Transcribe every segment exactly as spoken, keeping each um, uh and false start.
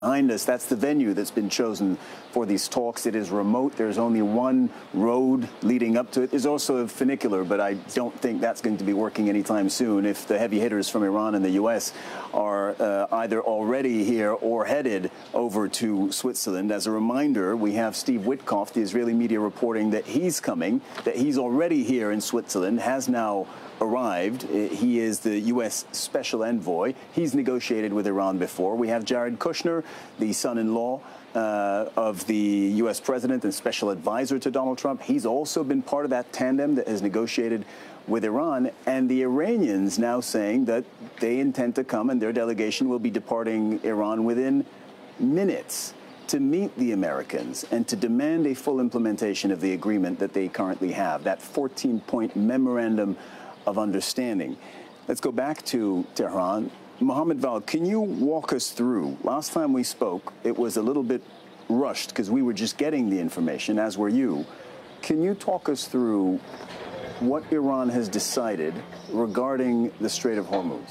Behind us, that's the venue that's been chosen for these talks. It is remote. There's only one road leading up to it. There's also a funicular, but I don't think that's going to be working anytime soon if the heavy hitters from Iran and the U S are uh, either already here or headed over to Switzerland. As a reminder, we have Steve Witkoff, the Israeli media, reporting that he's coming, that he's already here in Switzerland, has now arrived. He is the U S special envoy. He's negotiated with Iran before. We have Jared Kushner, the son-in-law uh, of the U S president and special advisor to Donald Trump. He's also been part of that tandem that has negotiated with Iran. And the Iranians now saying that they intend to come and their delegation will be departing Iran within minutes to meet the Americans and to demand a full implementation of the agreement that they currently have, that fourteen-point memorandum of understanding. Let's go back to Tehran. Mohammed Val, can you walk us through? Last time we spoke, it was a little bit rushed because we were just getting the information, as were you. Can you talk us through what Iran has decided regarding the Strait of Hormuz?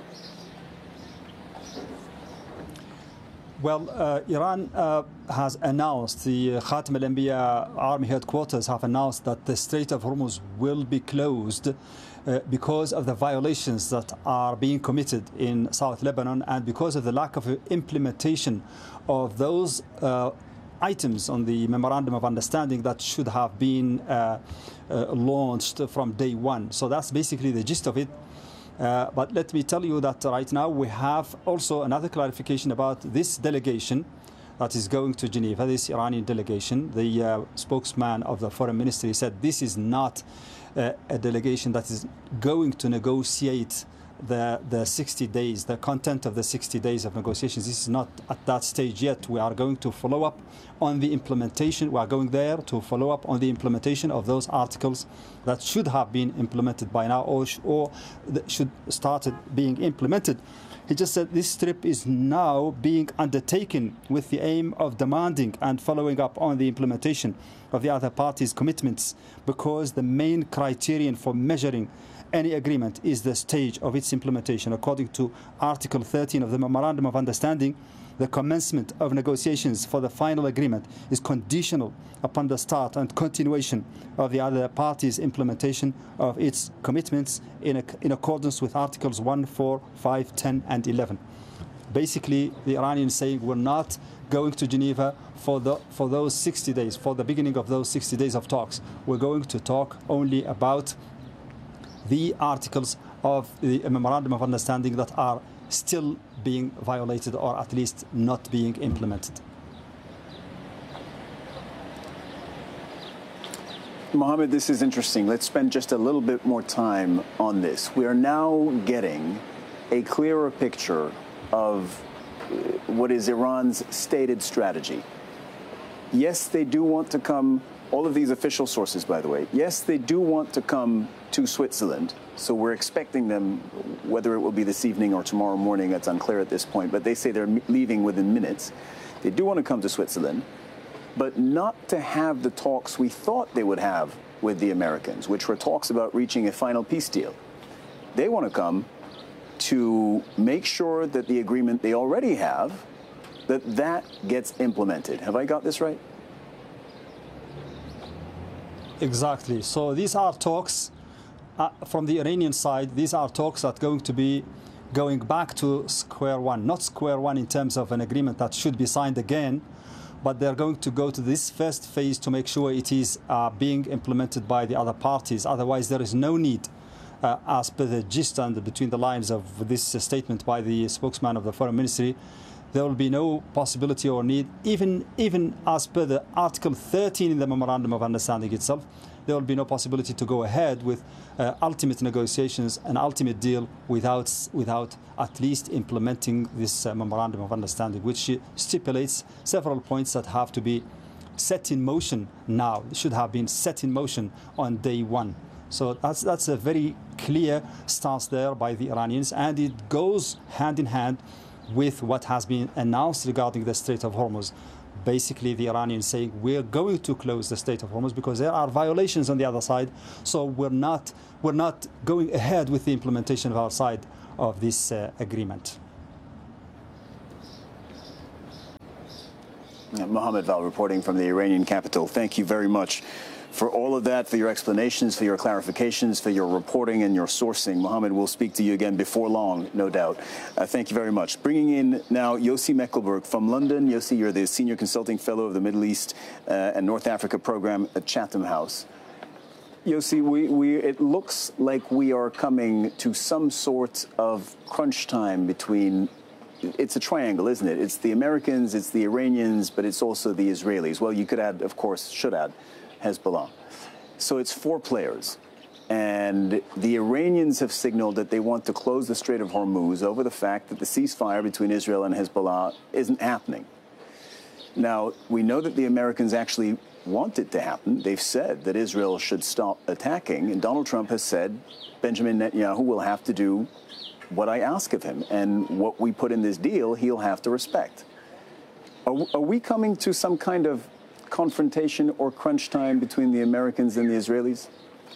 Well, uh, Iran uh, has announced, the Khatam al-Anbiya Army headquarters have announced that the Strait of Hormuz will be closed uh, because of the violations that are being committed in South Lebanon and because of the lack of implementation of those uh, items on the Memorandum of Understanding that should have been uh, uh, launched from day one. So that's basically the gist of it. Uh, but let me tell you that right now we have also another clarification about this delegation that is going to Geneva, this Iranian delegation. The uh, spokesman of the foreign ministry said this is not uh, a delegation that is going to negotiate the, the sixty days, the content of the sixty days of negotiations. This is not at that stage yet. We are going to follow up on the implementation. We are going there to follow up on the implementation of those articles that should have been implemented by now or, sh or that should started being implemented. He just said this trip is now being undertaken with the aim of demanding and following up on the implementation of the other parties' commitments, because the main criterion for measuring any agreement is the stage of its implementation. According to Article thirteen of the Memorandum of Understanding, the commencement of negotiations for the final agreement is conditional upon the start and continuation of the other parties' implementation of its commitments in, a, in accordance with Articles one, four, five, ten, and eleven. Basically, the Iranians saying we're not going to Geneva for, the, for those sixty days, for the beginning of those sixty days of talks. We're going to talk only about the articles of the Memorandum of Understanding that are still being violated or at least not being implemented. Mohammed, this is interesting. Let's spend just a little bit more time on this. We are now getting a clearer picture of what is Iran's stated strategy. Yes, they do want to come, all of these official sources, by the way, yes, they do want to come to Switzerland. So we're expecting them, whether it will be this evening or tomorrow morning, that's unclear at this point, but they say they're leaving within minutes. They do want to come to Switzerland, but not to have the talks we thought they would have with the Americans, which were talks about reaching a final peace deal. They want to come to make sure that the agreement they already have, that that gets implemented. Have I got this right? Exactly. So these are talks uh, from the Iranian side. These are talks that are going to be going back to square one, not square one in terms of an agreement that should be signed again, but they're going to go to this first phase to make sure it is uh, being implemented by the other parties. Otherwise, there is no need, uh, as per the gist and between the lines of this uh, statement by the spokesman of the foreign ministry, there will be no possibility or need, even, even as per the Article thirteen in the Memorandum of Understanding itself, there will be no possibility to go ahead with uh, ultimate negotiations, an ultimate deal, without, without at least implementing this uh, Memorandum of Understanding, which stipulates several points that have to be set in motion now. It should have been set in motion on day one. So that's, that's a very clear stance there by the Iranians, and it goes hand in hand with what has been announced regarding the Strait of Hormuz. Basically, the Iranians saying we're going to close the Strait of Hormuz because there are violations on the other side, so we're not, we're not going ahead with the implementation of our side of this uh, agreement. Mohammed Val reporting from the Iranian capital. Thank you very much for all of that, for your explanations, for your clarifications, for your reporting and your sourcing. Mohammed, we'll speak to you again before long, no doubt. Uh, thank you very much. Bringing in now Yossi Mekelberg from London. Yossi, you're the Senior Consulting Fellow of the Middle East uh, and North Africa Program at Chatham House. Yossi, we, we, it looks like we are coming to some sort of crunch time between, it's a triangle, isn't it? It's the Americans, it's the Iranians, but it's also the Israelis. Well, you could add, of course, should add, Hezbollah. So it's four players. And the Iranians have signaled that they want to close the Strait of Hormuz over the fact that the ceasefire between Israel and Hezbollah isn't happening. Now, we know that the Americans actually want it to happen. They've said that Israel should stop attacking. And Donald Trump has said Benjamin Netanyahu will have to do what I ask of him. And what we put in this deal, he'll have to respect. Are, are we coming to some kind of confrontation or crunch time between the Americans and the Israelis?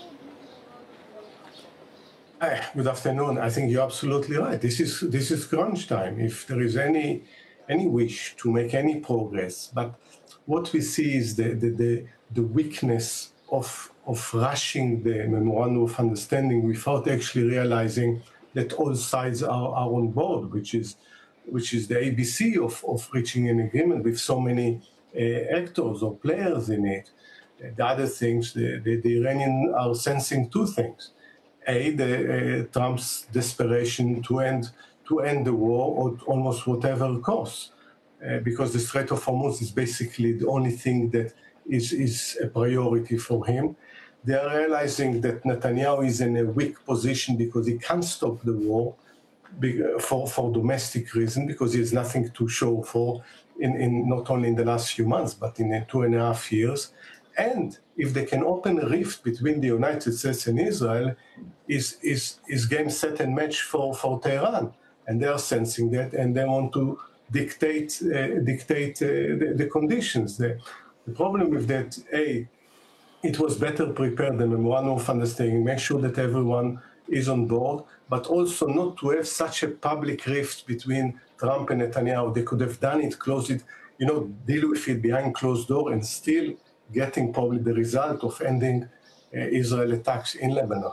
Hi, good afternoon. I think you're absolutely right. This is this is crunch time. If there is any any wish to make any progress, but what we see is the the the, the weakness of of rushing the memorandum of understanding without actually realizing that all sides are, are on board, which is which is the A B C of, of reaching an agreement with so many Uh, actors or players in it. Uh, the other things, the, the, the Iranians are sensing two things. A, the, uh, Trump's desperation to end to end the war at almost whatever cost, uh, because the Strait of Hormuz is basically the only thing that is, is a priority for him. They are realizing that Netanyahu is in a weak position because he can't stop the war for, for domestic reasons, because he has nothing to show for In, in not only in the last few months, but in uh, two and a half years. And if they can open a rift between the United States and Israel, is is is game set and match for, for Tehran. And they are sensing that, and they want to dictate uh, dictate uh, the, the conditions. The, the problem with that, A, it was better prepared than a memorandum of understanding, make sure that everyone is on board, but also not to have such a public rift between Trump and Netanyahu. They could have done it, closed it, you know, deal with it behind closed door and still getting probably the result of ending uh, Israel attacks in Lebanon.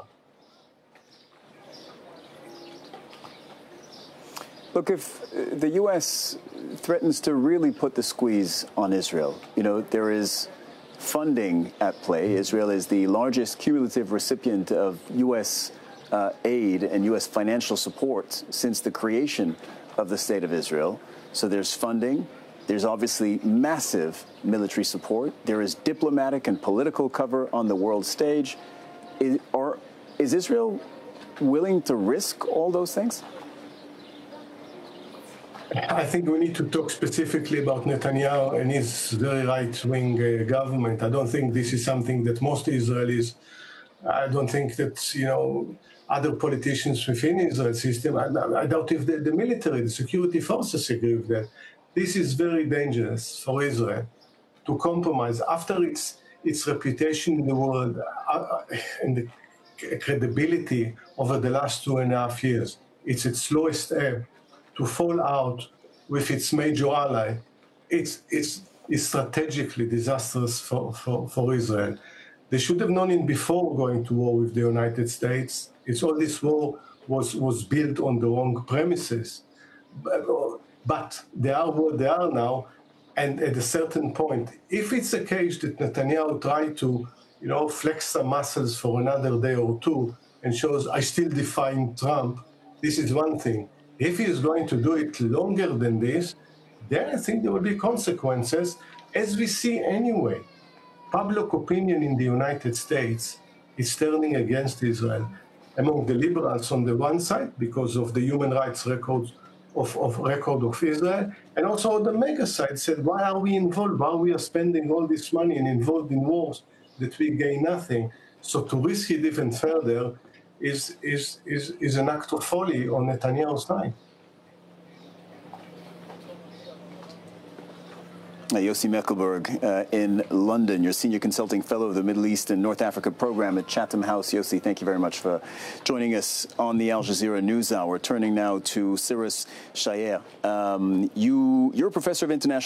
Look, if the U S threatens to really put the squeeze on Israel, you know, there is funding at play. Israel is the largest cumulative recipient of U S uh, aid and U S financial support since the creation of the State of Israel. So there's funding. There's obviously massive military support. There is diplomatic and political cover on the world stage. Is, are, is Israel willing to risk all those things? I think we need to talk specifically about Netanyahu and his very right-wing uh, government. I don't think this is something that most Israelis, I don't think that, you know, other politicians within Israel system, I, I doubt if the, the military, the security forces agree with that. This is very dangerous for Israel to compromise after its its reputation in the world uh, and the credibility over the last two and a half years. It's its lowest ebb. To fall out with its major ally, it's, it's, it's strategically disastrous for, for, for Israel. They should have known it before going to war with the United States. It's all this war was, was built on the wrong premises. But, but they are what they are now, and at a certain point, if it's a case that Netanyahu tried to, you know, flex some muscles for another day or two and shows I still defy Trump, this is one thing. If he is going to do it longer than this, then I think there will be consequences, as we see anyway. Public opinion in the United States is turning against Israel among the liberals on the one side because of the human rights records of, of record of Israel, and also on the mega side said, why are we involved? Why we are spending all this money and involved in wars that we gain nothing? So to risk it even further is is is, is an act of folly on Netanyahu's side. Yossi Mekelberg uh, in London, your Senior Consulting Fellow of the Middle East and North Africa Program at Chatham House. Yossi, thank you very much for joining us on the Al Jazeera News Hour. Turning now to Cyrus Shayer. Um, you, you're a professor of international